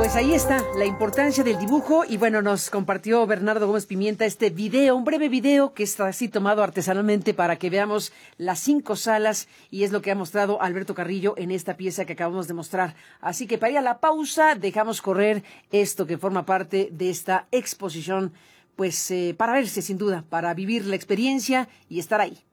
Pues ahí está la importancia del dibujo y bueno, nos compartió Bernardo Gómez Pimienta este video, un breve video que está así tomado artesanalmente para que veamos las 5 salas y es lo que ha mostrado Alberto Carrillo en esta pieza que acabamos de mostrar. Así que para ir a la pausa dejamos correr esto que forma parte de esta exposición, pues para verse sin duda, para vivir la experiencia y estar ahí.